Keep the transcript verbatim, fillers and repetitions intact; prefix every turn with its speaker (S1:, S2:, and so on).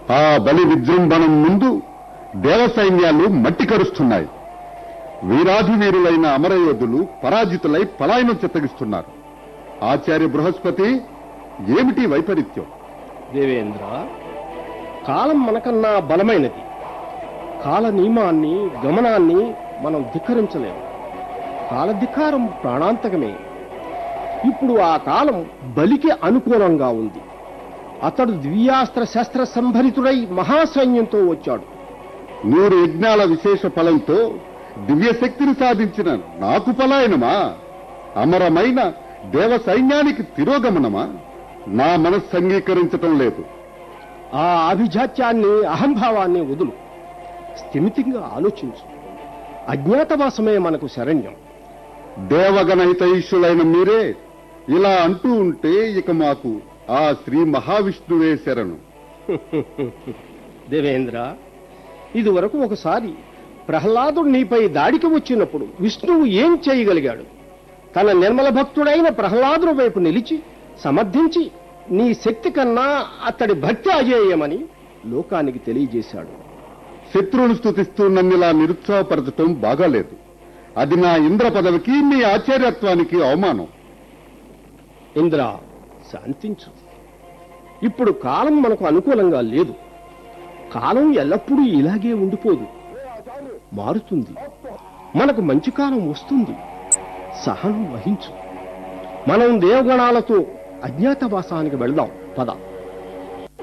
S1: ఆ బలి విజృంభణం ముందు దేవ సైన్యాలు మట్టి కరుస్తున్నాయి. వీరాధి వీరులైన అమరయోధులు పరాజితులై పలాయనం చిత్తగిస్తున్నారు. ఆచార్య బృహస్పతి, ఏమిటి వైపరీత్యం?
S2: దేవేంద్ర, కాలం మనకన్నా బలమైనది. కాల నియమాన్ని, గమనాన్ని మనం ధిక్కరించలేము. కాలధికారం ప్రాణాంతకమే. ఇప్పుడు ఆ కాలం బలికి అనుకూలంగా ఉంది. అతడు దివ్యాస్త్ర శస్త్ర సంభరితుడై మహాసైన్యంతో వచ్చాడు.
S1: నూరు యజ్ఞాల విశేష ఫలంతో దివ్యశక్తిని సాధించిన నాకు పలాయనమా? అమరమైన దేవ సైన్యానికి తిరోగమనమా? నా మనస్సు అంగీకరించటం లేదు.
S2: ఆ అభిజాత్యాన్ని, అహంభావాన్ని వదులు. స్థిమితంగా ఆలోచించు. అజ్ఞాతవాసమే మనకు శరణ్యం.
S1: దేవగణహితైషులైన మీరే ఇలా అంటూ ఉంటే ఇక మాకు ఆ శ్రీ మహావిష్ణువే శరణు.
S2: దేవేంద్ర, ఇదివరకు ఒకసారి ప్రహ్లాదుడు నీపై దాడికి వచ్చినప్పుడు విష్ణువు ఏం చేయగలిగాడు? తన నిర్మల భక్తుడైన ప్రహ్లాదుని వైపు నిలిచి సమర్థించి నీ శక్తి కన్నా అతడి భక్తి అజేయమని లోకానికి తెలియజేశాడు.
S1: శత్రువును స్తుతిస్తూ నన్నిలా నిరుత్సాహపరచటం బాగాలేదు. అది నా ఇంద్ర పదవికి, నీ ఆచార్యత్వానికి అవమానం.
S2: ఇంద్ర, శాంతించు. ఇప్పుడు కాలం మనకు అనుకూలంగా లేదు. కాలం ఎల్లప్పుడూ ఇలాగే ఉండిపోదు, మారుతుంది. మనకు మంచి కాలం వస్తుంది. సహనం వహించు. మనం దేవగణాలతో అజ్ఞాతవాసానికి వెళ్దాం. పద.